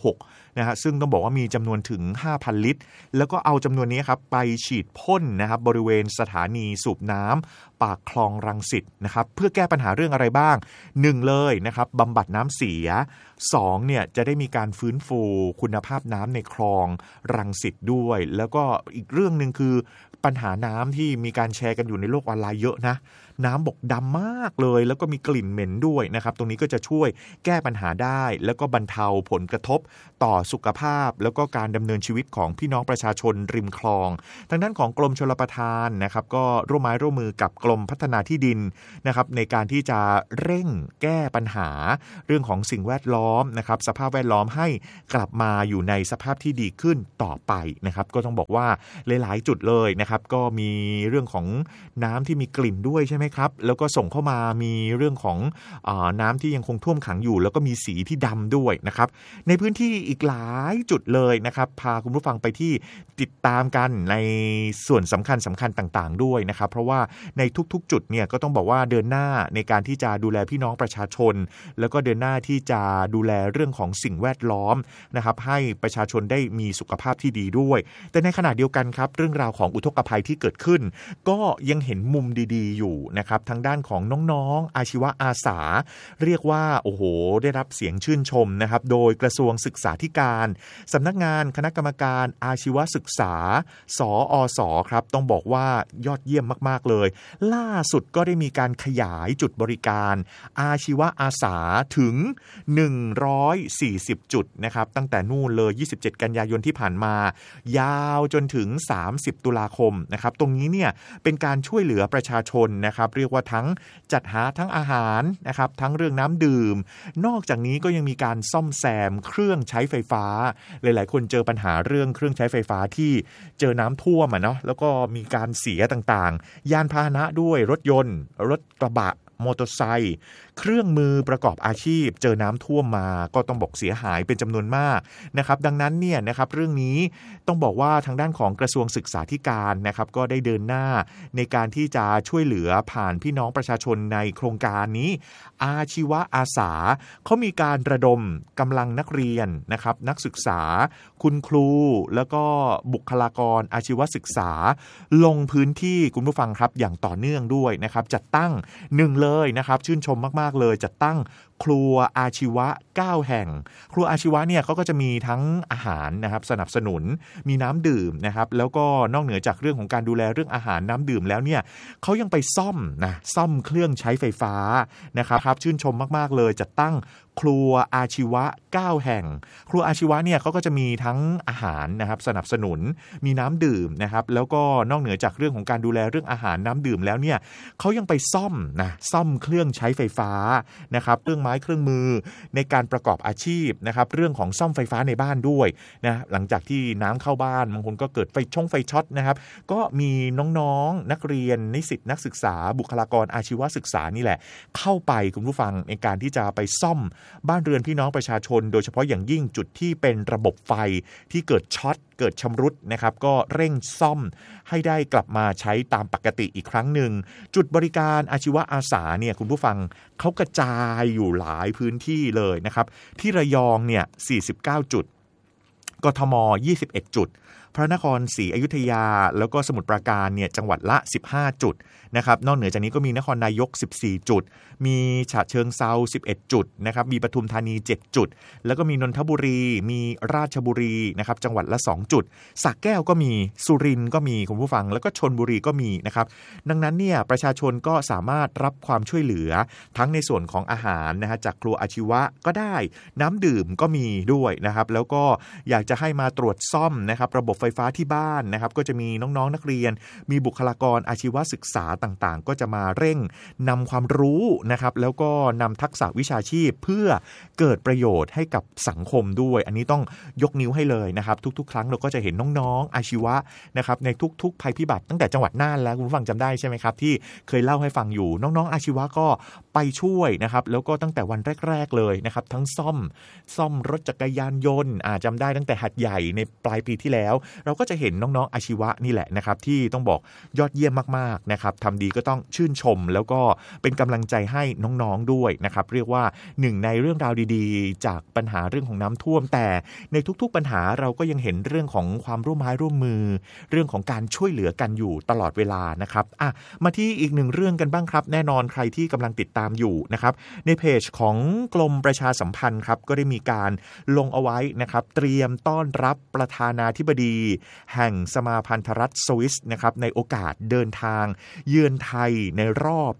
นะฮะซึ่งต้องบอกว่ามีจำนวนถึง 5,000 ลิตรแล้วก็เอาจำนวนนี้ครับไปฉีดพ่นนะครับบริเวณสถานีสูบน้ำปากคลองรังสิตนะครับเพื่อแก้ปัญหาเรื่องอะไรบ้าง1เลยนะครับบำบัดน้ำเสีย2เนี่ยจะได้มีการฟื้นฟูคุณภาพน้ำในคลองรังสิตด้วยแล้วก็อีกเรื่องนึงคือปัญหาน้ำที่มีการแชร์กันอยู่ในโลกออนไลน์เยอะนะน้ำบกดำมากเลยแล้วก็มีกลิ่นเหม็นด้วยนะครับตรงนี้ก็จะช่วยแก้ปัญหาได้แล้วก็บรรเทาผลกระทบต่อสุขภาพแล้วก็การดำเนินชีวิตของพี่น้องประชาชนริมคลองทางด้านของกรมชลประทานนะครับก็ร่วมไม้ร่วมมือกับกรมพัฒนาที่ดินนะครับในการที่จะเร่งแก้ปัญหาเรื่องของสิ่งแวดล้อมนะครับสภาพแวดล้อมให้กลับมาอยู่ในสภาพที่ดีขึ้นต่อไปนะครับก็ต้องบอกว่าหลายๆจุดเลยนะครับก็มีเรื่องของน้ำที่มีกลิ่นด้วยใช่ไหมครับแล้วก็ส่งเข้ามามีเรื่องของน้ำที่ยังคงท่วมขังอยู่แล้วก็มีสีที่ดำด้วยนะครับในพื้นที่อีกหลายจุดเลยนะครับพาคุณผู้ฟังไปที่ติดตามกันในส่วนสำคัญต่างๆด้วยนะครับเพราะว่าในทุกๆจุดเนี่ยก็ต้องบอกว่าเดินหน้าในการที่จะดูแลพี่น้องประชาชนแล้วก็เดินหน้าที่จะดูแลเรื่องของสิ่งแวดล้อมนะครับให้ประชาชนได้มีสุขภาพที่ดีด้วยแต่ในขณะเดียวกันครับเรื่องราวของอุทกภัยที่เกิดขึ้นก็ยังเห็นมุมดีๆอยู่นะครับทางด้านของน้องๆอาชีวะอาสาเรียกว่าโอ้โหได้รับเสียงชื่นชมนะครับโดยกระทรวงศึกษาธิการสำนักงานคณะกรรมการอาชีวศึกษาสอสครับต้องบอกว่ายอดเยี่ยมมากๆเลยล่าสุดก็ได้มีการขยายจุดบริการอาชีวอาสาถึง140จุดนะครับตั้งแต่นู่นเลย27กันยายนที่ผ่านมายาวจนถึง30ตุลาคมนะครับตรงนี้เนี่ยเป็นการช่วยเหลือประชาชนนะครับเรียกว่าทั้งจัดหาทั้งอาหารนะครับทั้งเรื่องน้ำดื่มนอกจากนี้ก็ยังมีการซ่อมแซมเครื่องใช้ไฟฟ้าหลายๆคนเจอปัญหาเรื่องเครื่องใช้ไฟฟ้าที่เจอน้ำท่วมเนาะแล้วก็มีการเสียต่างๆยานพาหนะด้วยรถยนต์รถกระบะมอเตอร์ไซค์เครื่องมือประกอบอาชีพเจอน้ำท่วมมาก็ต้องบอกเสียหายเป็นจำนวนมากนะครับดังนั้นเนี่ยนะครับเรื่องนี้ต้องบอกว่าทางด้านของกระทรวงศึกษาธิการนะครับก็ได้เดินหน้าในการที่จะช่วยเหลือผ่านพี่น้องประชาชนในโครงการนี้อาชีวะอาสาเขามีการระดมกำลังนักเรียนนะครับนักศึกษาคุณครูแล้วก็บุคลากรอาชีวศึกษาลงพื้นที่คุณผู้ฟังครับอย่างต่อเนื่องด้วยนะครับจัดตั้งเลยนะครับชื่นชมมากๆเลยจัดตั้งครัวอาชีวะ9แห่งครัวอาชีวะเนี่ยเขาก็จะมีทั้งอาหารนะครับสนับสนุนมีน้ำดื่มนะครับแล้วก็นอกเหนือจากเรื่องของการดูแลเรื่องอาหารน้ำดื่มแล้วเนี่ยเขายังไปซ่อมเครื่องใช้ไฟฟ้านะครับชื่นชมมากๆเลยจัดตั้งครัวอาชีวะ9แห่งครัวอาชีวะเนี่ยเขาก็จะมีทั้งอาหารนะครับสนับสนุนมีน้ำดื่มนะครับแล้วก็นอกเหนือจากเรื่องของการดูแลเรื่องอาหารน้ำดื่มแล้วเนี่ยเขายังไปซ่อมเครื่องใช้ไฟฟ้านะครับเครื่องไม้เครื่องมือในการประกอบอาชีพนะครับเรื่องของซ่อมไฟฟ้าในบ้านด้วยนะหลังจากที่น้ำเข้าบ้านบางคนก็เกิดไฟช็อตนะครับก็มีน้องๆนักเรียนนิสิตนักศึกษาบุคลากรอาชีวศึกษานี่แหละเข้าไปคุณผู้ฟังในการที่จะไปซ่อมบ้านเรือนพี่น้องประชาชนโดยเฉพาะอย่างยิ่งจุดที่เป็นระบบไฟที่เกิดช็อตเกิดชำรุดนะครับก็เร่งซ่อมให้ได้กลับมาใช้ตามปกติอีกครั้งหนึ่งจุดบริการอาชีวอาสาเนี่ยคุณผู้ฟังเขากระจายอยู่หลายพื้นที่เลยนะครับที่ระยองเนี่ย49จุดกทม21จุดพระนครศรีอยุธยาแล้วก็สมุทรปราการเนี่ยจังหวัดละ15จุดนะครับนอกเหนือจากนี้ก็มีนครนายก14จุดมีฉะเชิงเทรา11จุดนะครับมีปทุมธานี7จุดแล้วก็มีนนทบุรีมีราชบุรีนะครับจังหวัดละ2จุดสระแก้วก็มีสุรินทร์ก็มีคุณผู้ฟังแล้วก็ชลบุรีก็มีนะครับดังนั้นเนี่ยประชาชนก็สามารถรับความช่วยเหลือทั้งในส่วนของอาหารนะฮะจากครัวอาชีวะก็ได้น้ำดื่มก็มีด้วยนะครับแล้วก็อยากจะให้มาตรวจซ่อมนะครับระบบไฟฟ้าที่บ้านนะครับก็จะมีน้องๆนักเรียนมีบุคลากรอาชีวศึกษาต่างๆก็จะมาเร่งนำความรู้นะครับแล้วก็นำทักษะวิชาชีพเพื่อเกิดประโยชน์ให้กับสังคมด้วยอันนี้ต้องยกนิ้วให้เลยนะครับทุกๆครั้งเราก็จะเห็นน้องๆอาชีวะนะครับในทุกๆภัยพิบัติตั้งแต่จังหวัดน่านแล้วคุณผู้ฟังจำได้ใช่ไหมครับที่เคยเล่าให้ฟังอยู่น้องๆอาชีวะก็ไปช่วยนะครับแล้วก็ตั้งแต่วันแรกๆเลยนะครับทั้งซ่อมรถจักรยานยนต์จำได้ตั้งแต่หัดใหญ่ในปลายปีที่แล้วเราก็จะเห็นน้องๆอาชีวะนี่แหละนะครับที่ต้องบอกยอดเยี่ยมมากๆนะครับทำดีก็ต้องชื่นชมแล้วก็เป็นกำลังใจให้น้องๆด้วยนะครับเรียกว่าหนึ่งในเรื่องราวดีๆจากปัญหาเรื่องของน้ำท่วมแต่ในทุกๆปัญหาเราก็ยังเห็นเรื่องของความร่วมไม้ร่วมมือเรื่องของการช่วยเหลือกันอยู่ตลอดเวลานะครับมาที่อีกหนึ่งเรื่องกันบ้างครับแน่นอนใครที่กำลังติดตามอยู่นะครับในเพจของกรมประชาสัมพันธ์ครับก็ได้มีการลงเอาไว้นะครับเตรียมต้อนรับประธานาธิบดีแห่งสมาพันธรัฐสวิสนะครับในโอกาสเดินทางเยือนไทยในรอบ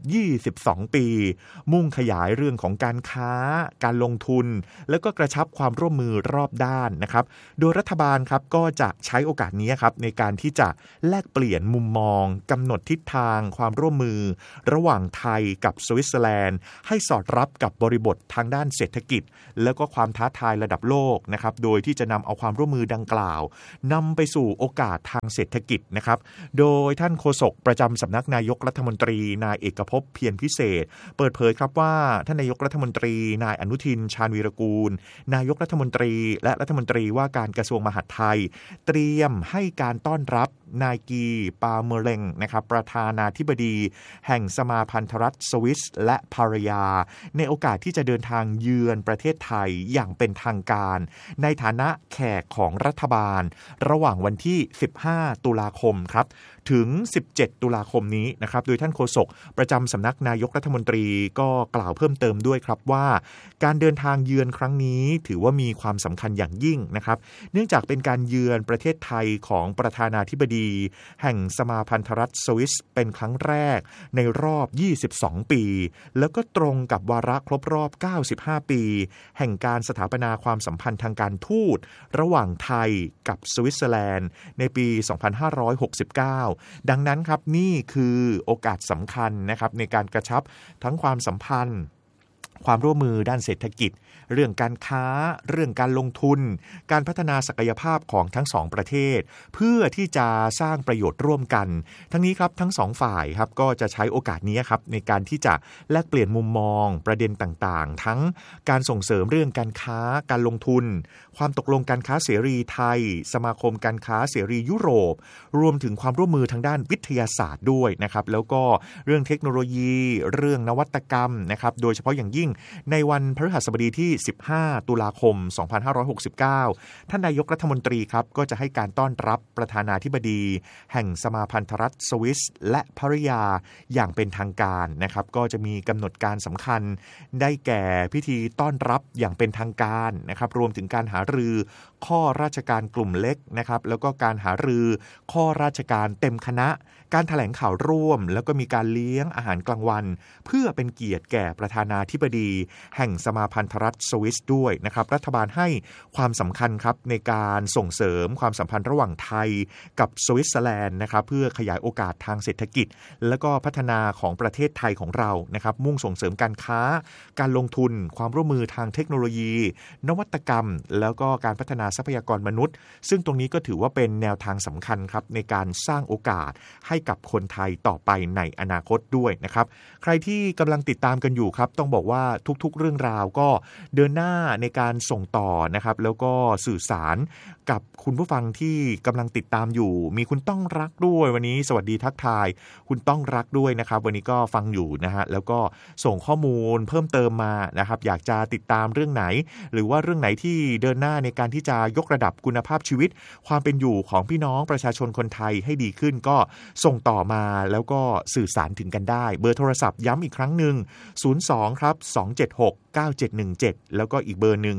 22ปีมุ่งขยายเรื่องของการค้าการลงทุนแล้วก็กระชับความร่วมมือรอบด้านนะครับโดยรัฐบาลครับก็จะใช้โอกาสนี้ครับในการที่จะแลกเปลี่ยนมุมมองกำหนดทิศทางความร่วมมือระหว่างไทยกับสวิตเซอร์แลนด์ให้สอดรับกับบริบททางด้านเศรษฐกิจแล้วก็ความท้าทายระดับโลกนะครับโดยที่จะนำเอาความร่วมมือดังกล่าวนำไปสู่โอกาสทางเศรษฐกิจนะครับโดยท่านโฆษกประจำสำนักนายกรัฐมนตรีนายเอกภพเพียรพิเศษเปิดเผยครับว่าท่านนายกรัฐมนตรีนายอนุทินชาญวีรกูลนายกรัฐมนตรีและรัฐมนตรีว่าการกระทรวงมหาดไทยเตรียมให้การต้อนรับนายกีปาเมเรงนะครับประธานาธิบดีแห่งสมาพันธรัฐสวิสและภรรยาในโอกาสที่จะเดินทางเยือนประเทศไทยอย่างเป็นทางการในฐานะแขกของรัฐบาลระหว่างวันที่15ตุลาคมครับถึง17ตุลาคมนี้นะครับโดยท่านโฆษกประจำสำนักนายกรัฐมนตรีก็กล่าวเพิ่มเติมด้วยครับว่าการเดินทางเยือนครั้งนี้ถือว่ามีความสำคัญอย่างยิ่งนะครับเนื่องจากเป็นการเยือนประเทศไทยของประธานาธิบดีแห่งสมาพันธรัฐสวิสเป็นครั้งแรกในรอบ22ปีแล้วก็ตรงกับวาระครบรอบ95ปีแห่งการสถาปนาความสัมพันธ์ทางการทูตระหว่างไทยกับสวิตเซอร์แลนด์ในปี2569ดังนั้นครับนี่คือโอกาสสำคัญนะครับในการกระชับทั้งความสัมพันธ์ความร่วมมือด้านเศรษฐกิจเรื่องการค้าเรื่องการลงทุนการพัฒนาศักยภาพของทั้งสองประเทศเพื่อที่จะสร้างประโยชน์ร่วมกันทั้งนี้ครับทั้งสองฝ่ายครับก็จะใช้โอกาสนี้ครับในการที่จะแลกเปลี่ยนมุมมองประเด็นต่างๆทั้งการส่งเสริมเรื่องการค้าการลงทุนความตกลงการค้าเสรีไทยสมาคมการค้าเสรียุโรปรวมถึงความร่วมมือทางด้านวิทยาศาสตร์ด้วยนะครับแล้วก็เรื่องเทคโนโลยีเรื่องนวัตกรรมนะครับโดยเฉพาะอย่างยิ่งในวันพฤหัสบดีที่15ตุลาคม2569ท่านนายกรัฐมนตรีครับก็จะให้การต้อนรับประธานาธิบดีแห่งสมาพันธรัฐสวิสและภริยาอย่างเป็นทางการนะครับก็จะมีกำหนดการสำคัญได้แก่พิธีต้อนรับอย่างเป็นทางการนะครับรวมถึงการหารือข้อราชการกลุ่มเล็กนะครับแล้วก็การหารือข้อราชการเต็มคณะการแถลงข่าวร่วมแล้วก็มีการเลี้ยงอาหารกลางวันเพื่อเป็นเกียรติแก่ประธานาธิบดีแห่งสมาพันธรัฐสวิสด้วยนะครับรัฐบาลให้ความสำคัญครับในการส่งเสริมความสัมพันธ์ระหว่างไทยกับสวิตเซอร์แลนด์นะครับเพื่อขยายโอกาสทางเศรษฐกิจแล้วก็พัฒนาของประเทศไทยของเรานะครับมุ่งส่งเสริมการค้าการลงทุนความร่วมมือทางเทคโนโลยีนวัตกรรมแล้วก็การพัฒนาทรัพยากรมนุษย์ซึ่งตรงนี้ก็ถือว่าเป็นแนวทางสำคัญครับในการสร้างโอกาสให้กับคนไทยต่อไปในอนาคตด้วยนะครับใครที่กำลังติดตามกันอยู่ครับต้องบอกว่าทุกๆเรื่องราวก็เดินหน้าในการส่งต่อนะครับแล้วก็สื่อสารกับคุณผู้ฟังที่กำลังติดตามอยู่มีคุณต้องรักด้วยวันนี้สวัสดีทักทายคุณต้องรักด้วยนะครับวันนี้ก็ฟังอยู่นะฮะแล้วก็ส่งข้อมูลเพิ่มเติมมานะครับอยากจะติดตามเรื่องไหนหรือว่าเรื่องไหนที่เดินหน้าในการที่จะยกระดับคุณภาพชีวิตความเป็นอยู่ของพี่น้องประชาชนคนไทยให้ดีขึ้นก็ส่งต่อมาแล้วก็สื่อสารถึงกันได้เบอร์โทรศัพท์ย้ำอีกครั้งหนึ่ง02ครับ276 9717แล้วก็อีกเบอร์หนึ่ง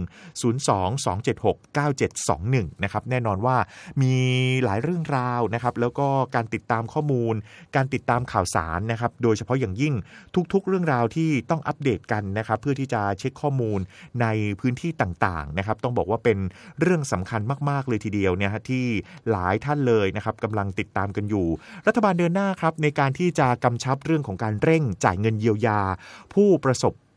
02 276 9721นะครับแน่นอนว่ามีหลายเรื่องราวนะครับแล้วก็การติดตามข้อมูลการติดตามข่าวสารนะครับโดยเฉพาะอย่างยิ่งทุกๆเรื่องราวที่ต้องอัปเดตกันนะครับเพื่อที่จะเช็คข้อมูลในพื้นที่ต่างๆนะครับต้องบอกว่าเป็นเรื่องสำคัญมากๆเลยทีเดียวเนี่ยที่หลายท่านเลยนะครับกำลังติดตามกันอยู่รัฐบาลเดินหน้าครับในการที่จะกำชับเรื่องของการเร่งจ่ายเงินเยียวยาผู้ประสบ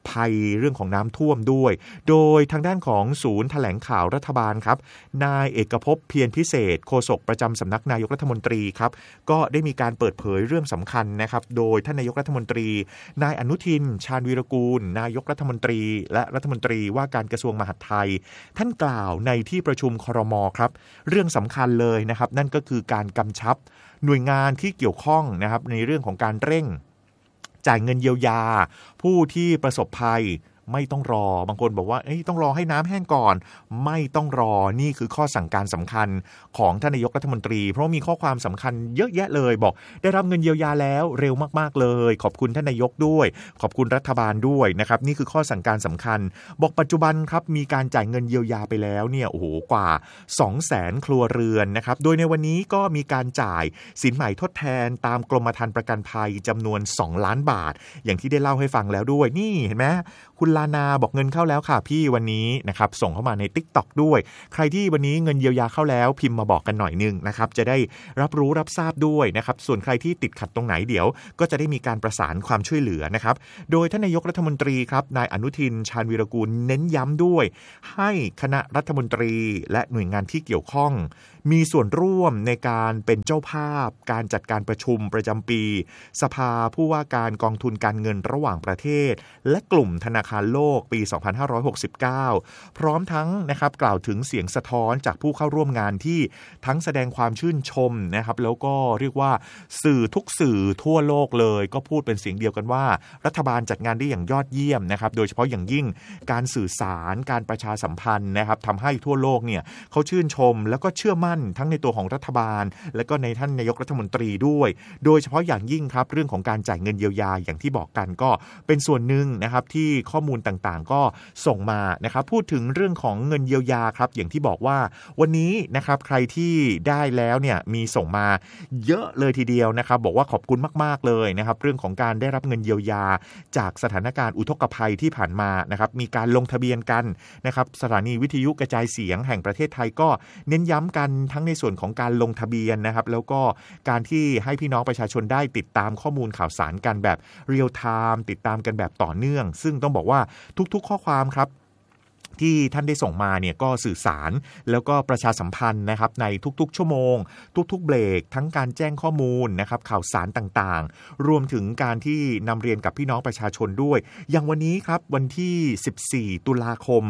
ภัยเรื่องของน้ำท่วมด้วยโดยทางด้านของศูนย์แถลงข่าวรัฐบาลครับนายเอกภพเพียรพิเศษโฆษกประจำสำนักนายกรัฐมนตรีครับก็ได้มีการเปิดเผยเรื่องสำคัญนะครับโดยท่านนายกรัฐมนตรีนายอนุทินชาญวีรกูลนายกรัฐมนตรีและรัฐมนตรีว่าการกระทรวงมหาดไทยท่านกล่าวในที่ประชุมครม.ครับเรื่องสำคัญเลยนะครับนั่นก็คือการกำชับหน่วยงานที่เกี่ยวข้องนะครับในเรื่องของการเร่งจ่ายเงินเยียวยาผู้ที่ประสบภัยไม่ต้องรอบางคนบอกว่าต้องรอให้น้ำแห้งก่อนไม่ต้องรอนี่คือข้อสั่งการสำคัญของท่านนายกรัฐมนตรีเพราะมีข้อความสำคัญเยอะแยะเลยบอกได้รับเงินเยียวยาแล้วเร็วมากๆเลยขอบคุณท่านนายกด้วยขอบคุณรัฐบาลด้วยนะครับนี่คือข้อสั่งการสำคัญบอกปัจจุบันครับมีการจ่ายเงินเยียวยาไปแล้วเนี่ยโอ้โหกว่า 200,000 ครัวเรือนนะครับโดยในวันนี้ก็มีการจ่ายสินใหม่ทดแทนตามกรมธรรม์ประกันภัยจำนวน2 ล้านบาทอย่างที่ได้เล่าให้ฟังแล้วด้วยนี่เห็นไหมคุณลานาบอกเงินเข้าแล้วค่ะพี่วันนี้นะครับส่งเข้ามาใน TikTok ด้วยใครที่วันนี้เงินเยียวยาเข้าแล้วพิมพ์มาบอกกันหน่อยนึงนะครับจะได้รับรู้รับทราบด้วยนะครับส่วนใครที่ติดขัดตรงไหนเดี๋ยวก็จะได้มีการประสานความช่วยเหลือนะครับโดยท่านนายกรัฐมนตรีครับนายอนุทินชาญวีรกูลเน้นย้ำด้วยให้คณะรัฐมนตรีและหน่วยงานที่เกี่ยวข้องมีส่วนร่วมในการเป็นเจ้าภาพการจัดการประชุมประจำปีสภาผู้ว่าการกองทุนการเงินระหว่างประเทศและกลุ่มธนาคารโลกปี 2569 พร้อมทั้งนะครับกล่าวถึงเสียงสะท้อนจากผู้เข้าร่วมงานที่ทั้งแสดงความชื่นชมนะครับแล้วก็เรียกว่าสื่อทุกสื่อทั่วโลกเลยก็พูดเป็นเสียงเดียวกันว่ารัฐบาลจัดงานได้อย่างยอดเยี่ยมนะครับโดยเฉพาะอย่างยิ่งการสื่อสารการประชาสัมพันธ์นะครับทำให้ทั่วโลกเนี่ยเขาชื่นชมแล้วก็เชื่อมั่นทั้งในตัวของรัฐบาลและก็ในท่านนายกรัฐมนตรีด้วยโดยเฉพาะอย่างยิ่งครับเรื่องของการจ่ายเงินเยียวยาอย่างที่บอกกันก็เป็นส่วนหนึ่งนะครับที่ข้อมูลต่างๆก็ส่งมานะครับพูดถึงเรื่องของเงินเยียวยาครับอย่างที่บอกว่าวันนี้นะครับใครที่ได้แล้วเนี่ยมีส่งมาเยอะเลยทีเดียวนะครับบอกว่าขอบคุณมากๆเลยนะครับเรื่องของการได้รับเงินเยียวยาจากสถานการณ์อุทกภัยที่ผ่านมานะครับมีการลงทะเบียนกันนะครับสถานีวิทยุกระจายเสียงแห่งประเทศไทยก็เน้นย้ำกันทั้งในส่วนของการลงทะเบียนนะครับแล้วก็การที่ให้พี่น้องประชาชนได้ติดตามข้อมูลข่าวสารกันแบบเรียลไทม์ติดตามกันแบบต่อเนื่องซึ่งต้องบอกว่าทุกๆข้อความครับที่ท่านได้ส่งมาเนี่ยก็สื่อสารแล้วก็ประชาสัมพันธ์นะครับในทุกๆชั่วโมงทุกๆเบรกทั้งการแจ้งข้อมูลนะครับข่าวสารต่างๆรวมถึงการที่นำเรียนกับพี่น้องประชาชนด้วยอย่างวันนี้ครับวันที่14ตุลาคม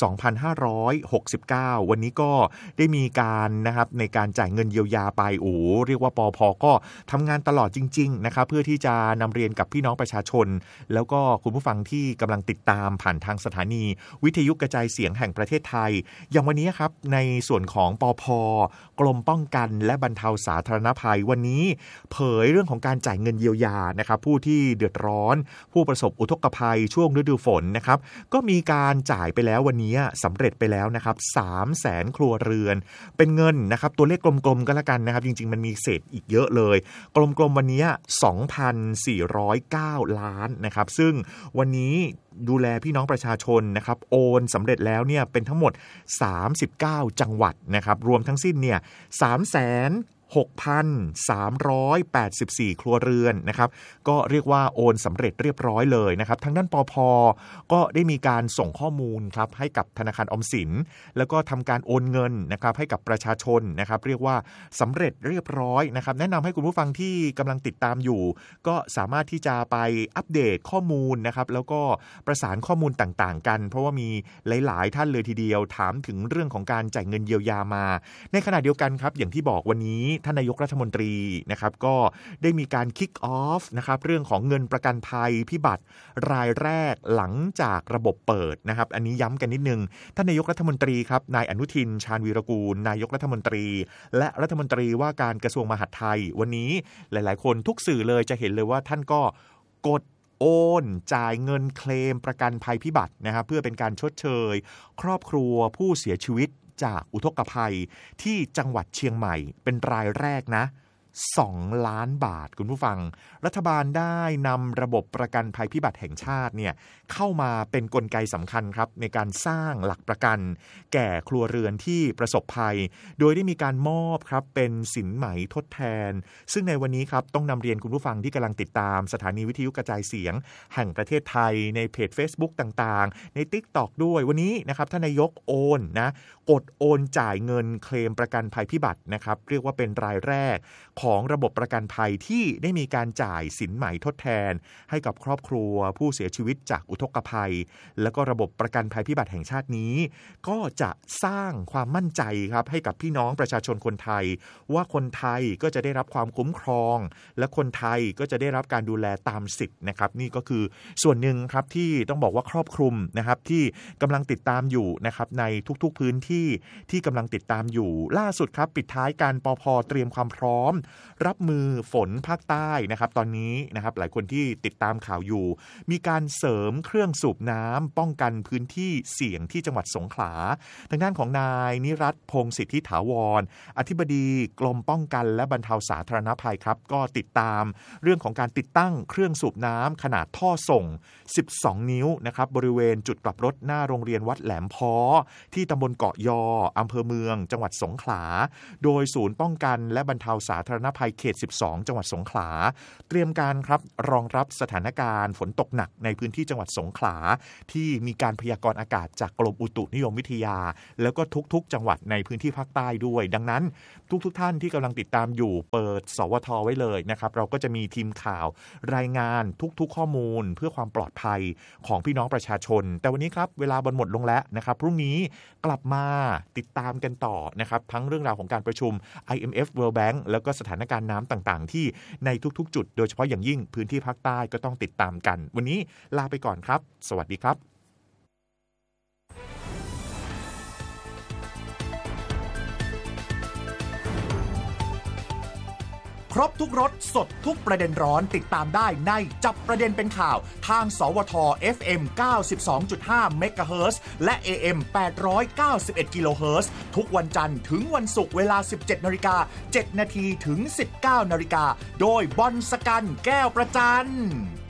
2569วันนี้ก็ได้มีการนะครับในการจ่ายเงินเยียวยาไปเรียกว่าปภ.ก็ทำงานตลอดจริงๆนะครับเพื่อที่จะนำเรียนกับพี่น้องประชาชนแล้วก็คุณผู้ฟังที่กำลังติดตามผ่านทางสถานีวิทยุกระจายเสียงแห่งประเทศไทยอย่างวันนี้ครับในส่วนของปภ.กรมป้องกันและบรรเทาสาธารณภัยวันนี้เผยเรื่องของการจ่ายเงินเยียวยานะครับผู้ที่เดือดร้อนผู้ประสบอุทกภัยช่วงฤดูฝนนะครับก็มีการจ่ายไปแล้ววันนี้สำเร็จไปแล้วนะครับ 300,000 ครัวเรือนเป็นเงินนะครับตัวเลขกลมๆก็แล้วกันนะครับจริงๆมันมีเศษอีกเยอะเลยกลมๆวันนี้ 2,409 ล้านนะครับซึ่งวันนี้ดูแลพี่น้องประชาชนนะครับโอนสำเร็จแล้วเนี่ยเป็นทั้งหมด39จังหวัดนะครับรวมทั้งสิ้นเนี่ย6,384 ครัวเรือนนะครับก็เรียกว่าโอนสำเร็จเรียบร้อยเลยนะครับทางด้านปภ.ก็ได้มีการส่งข้อมูลครับให้กับธนาคารออมสินแล้วก็ทำการโอนเงินนะครับให้กับประชาชนนะครับเรียกว่าสำเร็จเรียบร้อยนะครับแนะนำให้คุณผู้ฟังที่กำลังติดตามอยู่ก็สามารถที่จะไปอัปเดตข้อมูลนะครับแล้วก็ประสานข้อมูลต่างๆกันเพราะว่ามีหลายๆท่านเลยทีเดียวถามถึงเรื่องของการจ่ายเงินเยียวยามาในขณะเดียวกันครับอย่างที่บอกวันนี้ท่านนายกรัฐมนตรีนะครับก็ได้มีการคิกออฟนะครับเรื่องของเงินประกันภัยพิบัติรายแรกหลังจากระบบเปิดนะครับอันนี้ย้ำกันนิดนึงท่านนายกรัฐมนตรีครับนายอนุทินชาญวีรกูลนายกรัฐมนตรีและรัฐมนตรีว่าการกระทรวงมหาดไทยวันนี้หลายๆคนทุกสื่อเลยจะเห็นเลยว่าท่านก็กดโอนจ่ายเงินเคลมประกันภัยพิบัตินะครับเพื่อเป็นการชดเชยครอบครัวผู้เสียชีวิตจากอุทกภัยที่จังหวัดเชียงใหม่เป็นรายแรกนะ 2 ล้านบาทคุณผู้ฟังรัฐบาลได้นำระบบประกันภัยพิบัติแห่งชาติเนี่ยเข้ามาเป็นกลไกสำคัญครับในการสร้างหลักประกันแก่ครัวเรือนที่ประสบภัยโดยได้มีการมอบครับเป็นสินไหมทดแทนซึ่งในวันนี้ครับต้องนำเรียนคุณผู้ฟังที่กำลังติดตามสถานีวิทยุกระจายเสียงแห่งประเทศไทยในเพจ Facebook ต่างๆใน TikTok ด้วยวันนี้นะครับท่านนายกโอนนะกดโอนจ่ายเงินเคลมประกันภัยพิบัตินะครับเรียกว่าเป็นรายแรกของระบบประกันภัยที่ได้มีการจ่ายสินไหมทดแทนให้กับครอบครัวผู้เสียชีวิตจากอุทกภัยแล้วก็ระบบประกันภัยพิบัติแห่งชาตินี้ก็จะสร้างความมั่นใจครับให้กับพี่น้องประชาชนคนไทยว่าคนไทยก็จะได้รับความคุ้มครองและคนไทยก็จะได้รับการดูแลตามสิทธิ์นะครับนี่ก็คือส่วนหนึ่งครับที่ต้องบอกว่าครอบคลุมนะครับที่กำลังติดตามอยู่นะครับในทุกๆพื้นที่ที่กำลังติดตามอยู่ล่าสุดครับปิดท้ายการปภ.เตรียมความพร้อมรับมือฝนภาคใต้นะครับตอนนี้นะครับหลายคนที่ติดตามข่าวอยู่มีการเสริมเครื่องสูบน้ำป้องกันพื้นที่เสี่ยงที่จังหวัดสงขลาทางด้านของนายนิรัตน์พงศ์สิทธิถาวรอธิบดีกรมป้องกันและบรรเทาสาธารณภัยครับก็ติดตามเรื่องของการติดตั้งเครื่องสูบน้ำขนาดท่อส่ง12 นิ้วนะครับบริเวณจุดกลับรถหน้าโรงเรียนวัดแหลมพ้อที่ตำบลเกาะยออำเภอเมืองจังหวัดสงขลาโดยศูนย์ป้องกันและบรรเทาสาธารณภัยเขต12จังหวัดสงขลาเตรียมการครับรองรับสถานการณ์ฝนตกหนักในพื้นที่จังหวัดสงขลาที่มีการพยากรณ์อากาศจากกรมอุตุนิยมวิทยาแล้วก็ทุกๆจังหวัดในพื้นที่ภาคใต้ด้วยดังนั้นทุกท่านที่กำลังติดตามอยู่เปิดสวทไว้เลยนะครับเราก็จะมีทีมข่าวรายงานทุกข้อมูลเพื่อความปลอดภัยของพี่น้องประชาชนแต่วันนี้ครับเวลาหมดลงแล้วนะครับพรุ่งนี้กลับมาติดตามกันต่อนะครับทั้งเรื่องราวของการประชุม IMF World Bank แล้วก็สถานการณ์น้ำต่างๆที่ในทุกๆจุดโดยเฉพาะอย่างยิ่งพื้นที่ภาคใต้ก็ต้องติดตามกันวันนี้ลาไปก่อนครับสวัสดีครับครบทุกรสสดทุกประเด็นร้อนติดตามได้ในจับประเด็นเป็นข่าวทางสวท FM 92.5 เมกะเฮิรตซ์และ AM 891 กิโลเฮิรตซ์ทุกวันจันทร์ถึงวันศุกร์เวลา 17:07 น.ถึง 19:00 น.โดยบอลสกันแก้วประจัน